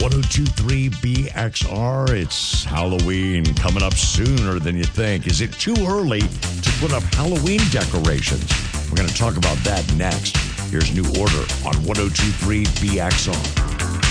1023 BXR. It's Halloween coming up sooner than you think. Is it too early to put up Halloween decorations? We're going to talk about that next. Here's New Order on 1023 BXR.